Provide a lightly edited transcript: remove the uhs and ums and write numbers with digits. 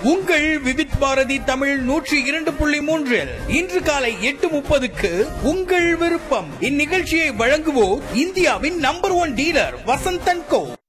உங்கள் விவித் பாரதி தமிழ் 102.3 இன்று காலை 8:30க்கு உங்கள் விருப்பம். இந்நிகழ்ச்சியை வழங்குவோர் இந்தியாவின் நம்பர் 1 டீலர் வசந்த் & கோ.